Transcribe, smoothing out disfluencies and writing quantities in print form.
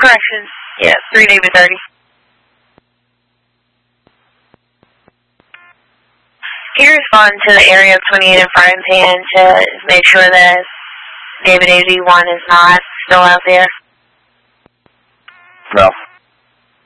Correction. Yeah, 3 David 30. Can you respond to the area of 28 in frying pan to make sure that David 81 is not still out there? No.